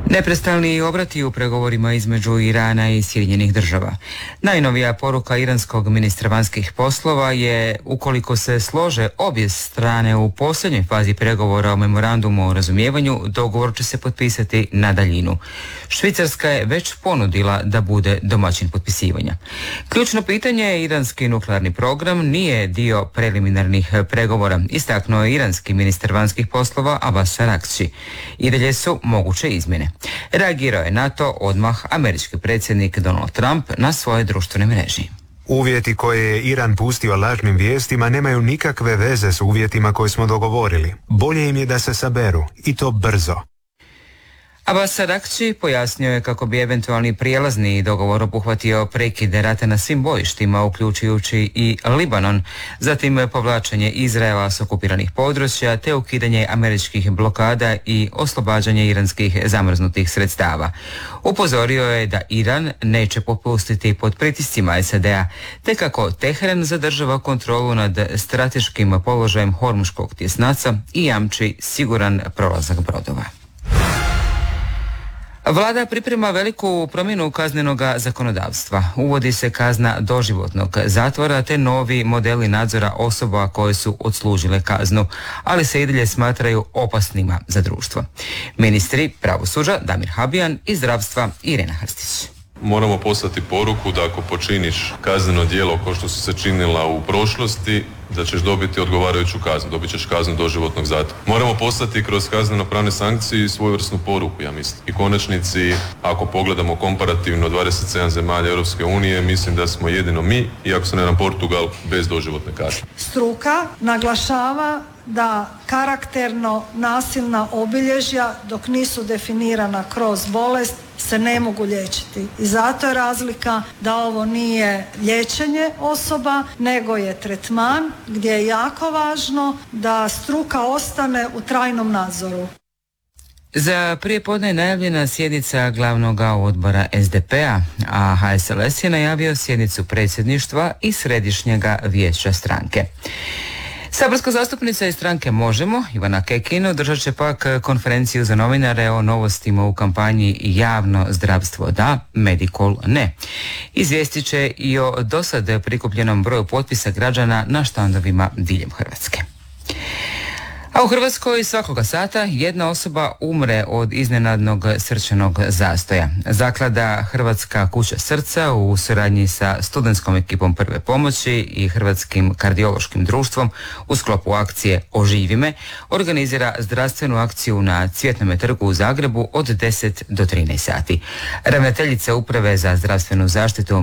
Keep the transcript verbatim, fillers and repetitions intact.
Neprestani obrati u pregovorima između Irana i Sjedinjenih država. Najnovija poruka iranskog ministra vanjskih poslova je ukoliko se slože obje strane u posljednjoj fazi pregovora o memorandumu o razumijevanju, dogovor će se potpisati na daljinu. Švicarska je već ponudila da bude domaćin potpisivanja. Ključno pitanje je iranski nuklearni program nije dio preliminarnih pregovora, istaknuo je iranski ministar vanjskih poslova Abbas Araghchi. I dalje su moguće izmjene. Reagirao je na to odmah američki predsjednik Donald Trump na svoje društvene mreži. Uvjeti koje je Iran pustio lažnim vijestima nemaju nikakve veze s uvjetima koje smo dogovorili. Bolje im je da se saberu, i to brzo. Abbas Araghchi pojasnio je kako bi eventualni prijelazni dogovor obuhvatio prekide rata na svim bojištima, uključujući i Libanon, zatim povlačenje Izraela s okupiranih područja te ukidanje američkih blokada i oslobađanje iranskih zamrznutih sredstava. Upozorio je da Iran neće popustiti pod pritiscima S A D-a, te kako Teheran zadržava kontrolu nad strateškim položajem Hormuškog tjesnaca i jamči siguran prolazak brodova. Vlada priprema veliku promjenu kaznenog zakonodavstva. Uvodi se kazna doživotnog zatvora te novi modeli nadzora osoba koje su odslužile kaznu, ali se i dalje smatraju opasnima za društvo. Ministri pravosuđa Damir Habijan i zdravstva Irena Hrstić. Moramo poslati poruku da ako počiniš kazneno djelo kao što si se činila u prošlosti, da ćeš dobiti odgovarajuću kaznu, dobit ćeš kaznu doživotnog zatvora. Moramo poslati kroz kazneno-pravne sankcije svojevrsnu poruku, ja mislim. I konačnici, ako pogledamo komparativno dvadeset sedam zemalja Europske unije, mislim da smo jedino mi, i ako se ne nam Portugal, bez doživotne kazne. Struka naglašava da karakterno nasilna obilježja, dok nisu definirana kroz bolest, se ne mogu liječiti. I zato je razlika da ovo nije liječenje osoba, nego je tretman gdje je jako važno da struka ostane u trajnom nadzoru. Za prijepodne je najavljena sjednica glavnog odbora S D P-a, a H S L S je najavio sjednicu predsjedništva i središnjega vijeća stranke. Saborska zastupnica iz stranke Možemo, Ivana Kekin, održat će pak konferenciju za novinare o novostima u kampanji Javno zdravstvo da, Medikol ne. Izvijestit će i o dosad prikupljenom broju potpisa građana na štandovima diljem Hrvatske. A u Hrvatskoj svakoga sata jedna osoba umre od iznenadnog srčanog zastoja. Zaklada Hrvatska kuća srca u suradnji sa studentskom ekipom prve pomoći i Hrvatskim kardiološkim društvom u sklopu akcije Oživi me organizira zdravstvenu akciju na Cvjetnome trgu u Zagrebu od deset do trinaest sati. Ravnateljica Uprave za zdravstvenu zaštitu